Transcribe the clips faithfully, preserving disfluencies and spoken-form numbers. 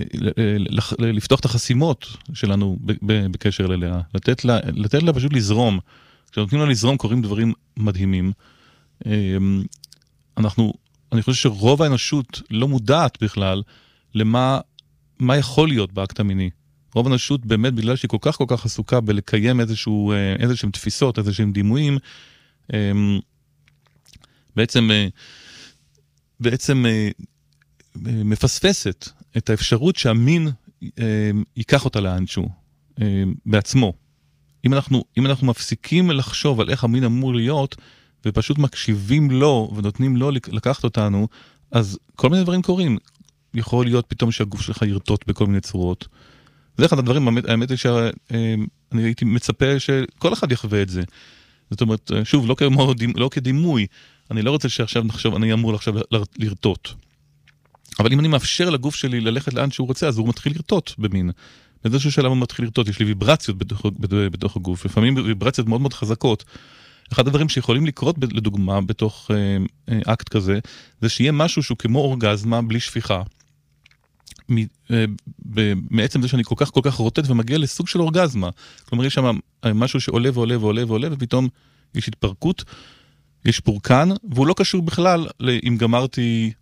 לפתוח את החסימות שלנו בקשר אליה, לתת לה, לתת לה פשוט לזרום. כשנותנים לה לזרום קורים דברים מדהימים. אנחנו, אני חושב שרוב האנושות לא מודעת בכלל למה מה יכול להיות באקט המיני. רוב האנושות באמת בגלל שהיא כל כך כל כך עסוקה בלקיים איזשהו, איזשהם תפיסות, איזשהם דימויים, בעצם, בעצם מפספסת את האפשרות שהמין ייקח אותה לאנשהו בעצמו. אם אנחנו, אם אנחנו מפסיקים לחשוב על איך המין אמור להיות, ופשוט מקשיבים לו ונותנים לו לקחת אותנו, אז כל מיני דברים קורים. יכול להיות פתאום שהגוף שלך ירטוט בכל מיני צורות. זה אחד הדברים, האמת היא שאני הייתי מצפה שכל אחד יחווה את זה. זאת אומרת, שוב, לא, כמו, לא כדימוי, אני לא רוצה שעכשיו נחשוב, אני אמור עכשיו לרטוט. אבל אם אני מאפשר לגוף שלי ללכת לאן שהוא רוצה, אז הוא מתחיל לרטוט במין. באיזשהו שלב הוא מתחיל לרטוט, יש לי ויברציות בתוך, בתוך הגוף, לפעמים ויברציות מאוד מאוד חזקות. אחד הדברים שיכולים לקרות, לדוגמה, בתוך אקט כזה, זה שיהיה משהו שהוא כמו אורגזמה בלי שפיכה. מעצם זה שאני כל כך כל כך רוטט ומגיע לסוג של אורגזמה. כלומר, יש שם משהו שעולה ועולה ועולה ועולה, ופתאום יש התפרקות, יש פורקן, והוא לא קשור בכלל אם גמרתי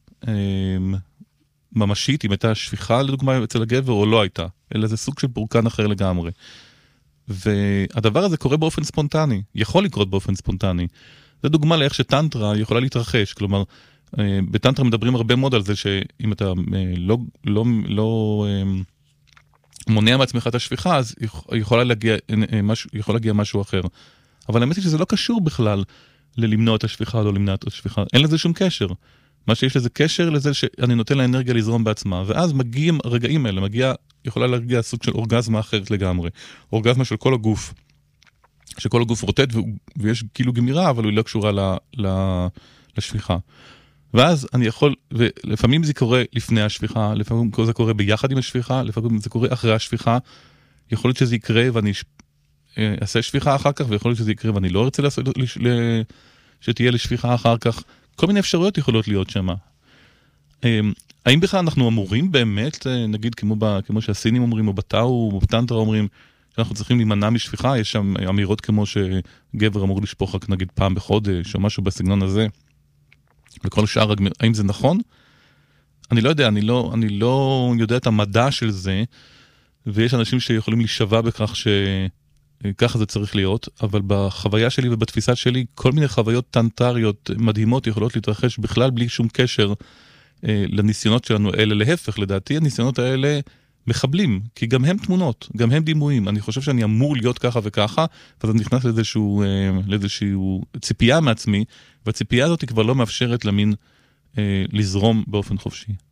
ממשית, אם הייתה שפיכה, לדוגמה, אצל הגבר, או לא הייתה. אלא זה סוג של פורקן אחר לגמרי. והדבר הזה קורה באופן ספונטני, יכול לקרות באופן ספונטני. זה דוגמה לאיך שטנטרה יכולה להתרחש, כלומר, בטנטרה מדברים הרבה מאוד על זה שאם אתה לא, לא, לא מונע מעצמך את השפיכה, אז יכולה להגיע, יכול להגיע משהו אחר. אבל האמת היא שזה לא קשור בכלל ללמנוע את השפיכה או לא למנוע את השפיכה. אין לזה שום קשר. מה שיש לזה קשר לזה שאני נותן לאנרגיה לזרום בעצמה, ואז מגיעים הרגעים האלה, מגיע, יכולה להגיע סוג של אורגזמה אחרת לגמרי. אורגזמה של כל הגוף, שכל הגוף רוטט ויש כאילו גמירה, אבל היא לא קשורה ל, ל, לשפיכה. ואז אני יכול, ולפעמים זה קורה לפני השפיכה, לפעמים זה קורה ביחד עם השפיכה, לפעמים זה קורה אחרי השפיכה, יכול להיות שזה יקרה ואני אעשה שפיכה אחר כך, ויכול להיות שזה יקרה ואני לא ארצה לעשות, שתהיה לשפיכה אחר כך. כל מיני אפשרויות יכולות להיות שם. האם בכלל אנחנו אמורים באמת, נגיד כמו, ב, כמו שהסינים אומרים, או בטאו, או בטנטרה אומרים, שאנחנו צריכים להימנע משפיכה, יש שם אמירות כמו שגבר אמור לשפוך רק נגיד פעם בחודש, או משהו בסגנון הזה, וכל שאר, האם זה נכון? אני לא יודע, אני לא, אני לא יודע את המדע של זה, ויש אנשים שיכולים להישבע בכך שככה זה צריך להיות, אבל בחוויה שלי ובתפיסה שלי, כל מיני חוויות טנטריות מדהימות יכולות להתרחש בכלל בלי שום קשר אה, לניסיונות שלנו, אלה להפך, לדעתי הניסיונות האלה מחבלים, כי גם הם תמונות, גם הם דימויים, אני חושב שאני אמור להיות ככה וככה, ואז אני נכנס לאיזשהו, אה, לאיזשהו ציפייה מעצמי, והציפייה הזאת כבר לא מאפשרת למין אה, לזרום באופן חופשי.